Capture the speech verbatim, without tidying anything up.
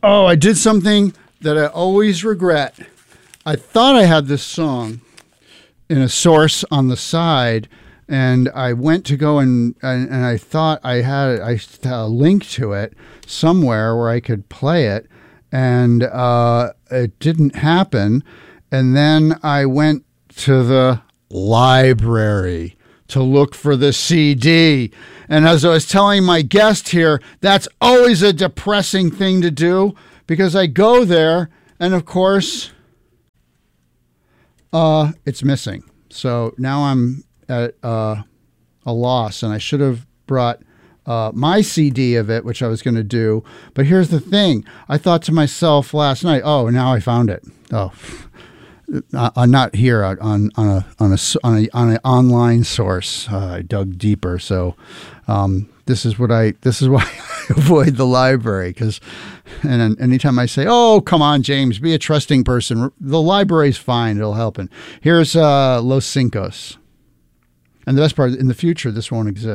Oh, I did something that I always regret. I thought I had this song in a source on the side, and I went to go and and, and I thought I had I had a link to it somewhere where I could play it, and uh, it didn't happen. And then I went to the library to look for the C D. And as I was telling my guest here, that's always a depressing thing to do, because I go there and, of course, uh, it's missing. So now I'm at uh, a loss, and I should have brought uh, my C D of it, which I was going to do. But here's the thing. I thought to myself last night, oh, now I found it. Oh, Uh, not here on on a on a on a on an online source. Uh, I dug deeper, so um, this is what I this is why I avoid the library. Because and anytime I say, "Oh, come on, James, be a trusting person," the library's fine; it'll help. And here's uh, Los Cinco's. And the best part, in the future, this won't exist.